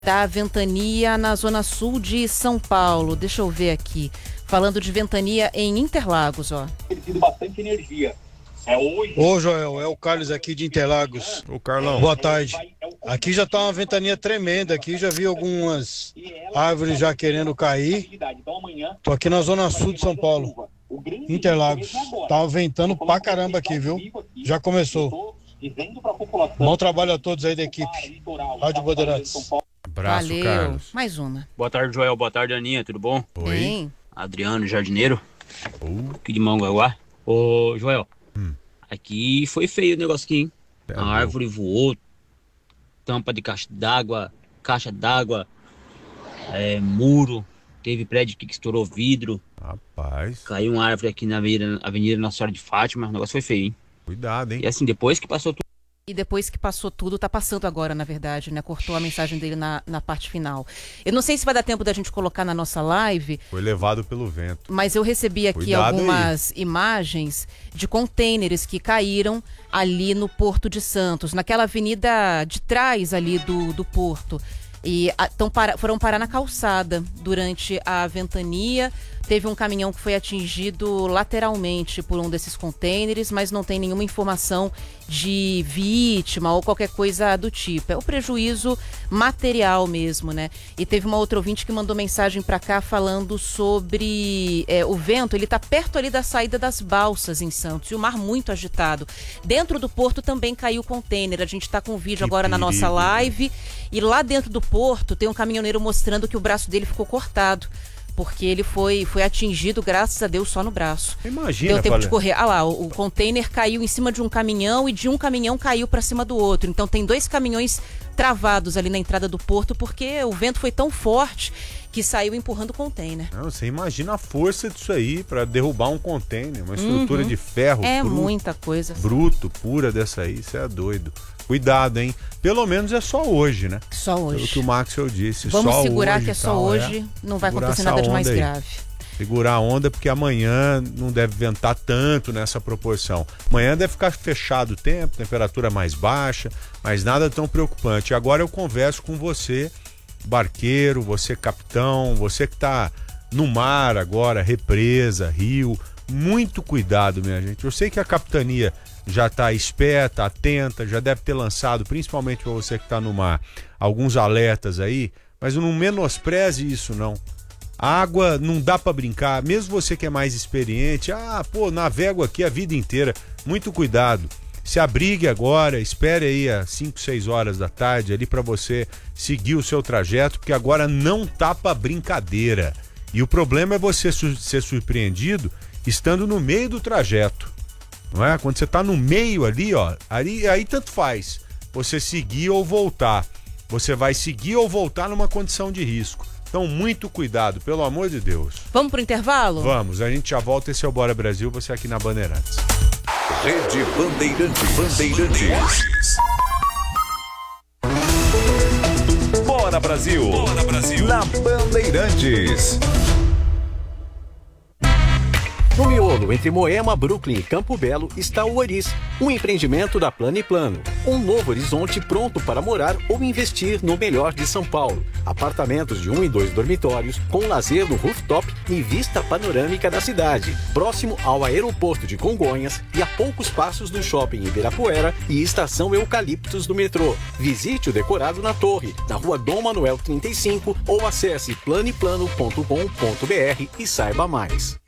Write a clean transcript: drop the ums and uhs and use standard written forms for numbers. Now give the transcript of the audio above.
da ventania na zona sul de São Paulo. Deixa eu ver aqui. Falando de ventania em Interlagos, ó. Tem tido bastante energia. Ô Joel, é o Carlos aqui de Interlagos. Ô Carlão. Boa tarde. Aqui já tá uma ventania tremenda, aqui já vi algumas árvores já querendo cair. Tô aqui na zona sul de São Paulo, Interlagos. Tá ventando pra caramba aqui, viu? Já começou. Bom trabalho a todos aí da equipe. Rádio Bandeirantes. Abraço, Valeu. Carlos. Mais uma. Boa tarde, Joel. Boa tarde, Aninha. Tudo bom? Oi. Bem. Adriano, jardineiro. Aqui de Mongaguá. Ô, Joel. Aqui foi feio o negócio aqui, hein? A árvore voou. Tampa de caixa d'água, muro. Teve prédio aqui que estourou vidro. Rapaz. Caiu uma árvore aqui na Avenida Nossa Senhora de Fátima. O negócio foi feio, hein? Cuidado, hein? E assim, depois que passou tudo. E depois que passou tudo, tá passando agora, na verdade, né? Cortou a mensagem dele na parte final. Eu não sei se vai dar tempo da gente colocar na nossa live. Foi levado pelo vento. Mas eu recebi aqui Cuidado algumas imagens de containers que caíram ali no Porto de Santos, naquela avenida de trás ali do Porto. E foram parar na calçada durante a ventania. Teve um caminhão que foi atingido lateralmente por um desses containers, mas não tem nenhuma informação de vítima ou qualquer coisa do tipo. É o prejuízo material mesmo, né? E teve uma outra ouvinte que mandou mensagem para cá falando sobre o vento. Ele tá perto ali da saída das balsas em Santos e o mar muito agitado. Dentro do porto também caiu o container. A gente tá com um vídeo agora na nossa live. E lá dentro do porto tem um caminhoneiro mostrando que o braço dele ficou cortado. Porque ele foi atingido, graças a Deus, só no braço. Imagina, deu tempo de correr. Ah lá, o container caiu em cima de um caminhão e de um caminhão caiu para cima do outro. Então tem 2 caminhões travados ali na entrada do porto porque o vento foi tão forte que saiu empurrando o container. Não, você imagina a força disso aí para derrubar um container, uma estrutura de ferro muita coisa. Bruto, pura dessa aí, você é doido. Cuidado, hein? Pelo menos é só hoje, né? Só hoje. Pelo que o Maxwell disse. Vamos só segurar hoje, que é só hoje, não vai acontecer nada de mais grave. Segurar a onda porque amanhã não deve ventar tanto nessa proporção. Amanhã deve ficar fechado o tempo, temperatura mais baixa, mas nada tão preocupante. Agora eu converso com você, barqueiro, você capitão, você que está no mar agora, represa, rio. Muito cuidado, minha gente. Eu sei que a capitania já está esperta, atenta, já deve ter lançado, principalmente para você que está no mar, alguns alertas aí, mas não menospreze isso, não. A água não dá para brincar, mesmo você que é mais experiente, navego aqui a vida inteira, muito cuidado. Se abrigue agora, espere aí às 5, 6 horas da tarde ali para você seguir o seu trajeto, porque agora não tá para brincadeira. E o problema é você ser surpreendido estando no meio do trajeto. Não é? Quando você tá no meio ali, ó, aí tanto faz. Você seguir ou voltar. Você vai seguir ou voltar numa condição de risco. Então, muito cuidado, pelo amor de Deus. Vamos pro intervalo? Vamos, a gente já volta. Esse é o Bora Brasil, você aqui na Bandeirantes. Rede Bandeirantes. Bora Brasil. Bora Brasil. Na Bandeirantes. No miolo, entre Moema, Brooklyn e Campo Belo, está o Oris, um empreendimento da Plano e Plano. Um novo horizonte pronto para morar ou investir no melhor de São Paulo. Apartamentos de 1 e 2 dormitórios, com lazer no rooftop e vista panorâmica da cidade. Próximo ao aeroporto de Congonhas e a poucos passos do shopping Ibirapuera e estação Eucaliptos do metrô. Visite o decorado na torre, na rua Dom Manuel 35 ou acesse planeplano.com.br e saiba mais.